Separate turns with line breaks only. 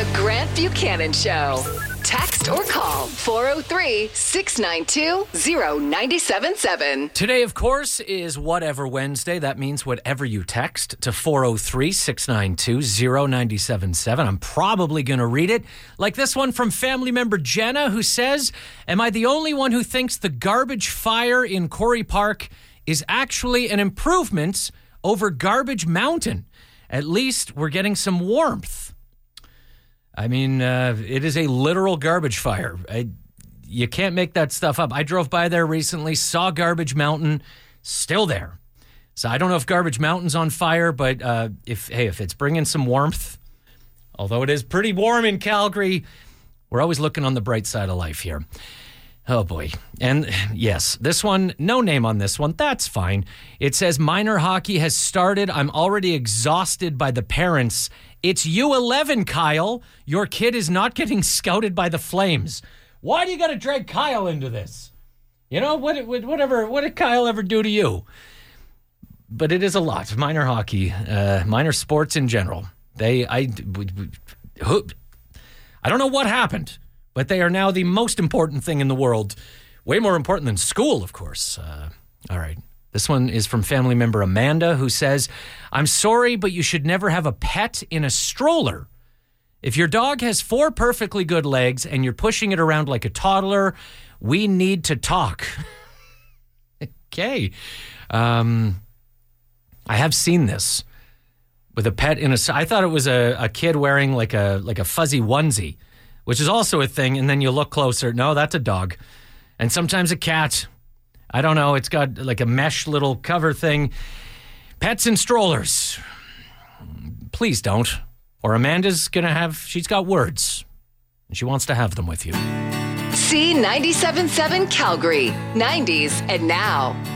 The Grant Buchanan Show. Text or call 403-692-0977.
Today, of course, is Whatever Wednesday. That means whatever you text to 403-692-0977. I'm probably going to read it. Like this one from family member Jenna, who says, am I the only one who thinks the garbage fire in Corey Park is actually an improvement over Garbage Mountain? At least we're getting some warmth. I mean, it is a literal garbage fire. You can't make that stuff up. I drove by there recently, saw Garbage Mountain, still there. So I don't know if Garbage Mountain's on fire, but if it's bringing some warmth, although it is pretty warm in Calgary, we're always looking on the bright side of life here. Oh, boy. And yes, this one, no name on this one. That's fine. It says minor hockey has started. I'm already exhausted by the parents. It's U11, Kyle. Your kid is not getting scouted by the Flames. Why do you got to drag Kyle into this? You know, what did Kyle ever do to you? But it is a lot. Minor hockey, minor sports in general. I don't know what happened, but they are now the most important thing in the world. Way more important than school, of course. All right. This one is from family member Amanda, who says, I'm sorry, but you should never have a pet in a stroller. If your dog has 4 perfectly good legs and you're pushing it around like a toddler, we need to talk. Okay. I have seen this with a pet in a... I thought it was a kid wearing like a fuzzy onesie, which is also a thing, and then you look closer. No, that's a dog. And sometimes a cat. I don't know. It's got like a mesh little cover thing. Pets and strollers. Please don't. Or Amanda's going to have... She's got words, and she wants to have them with you.
C97.7 Calgary. 90s and now.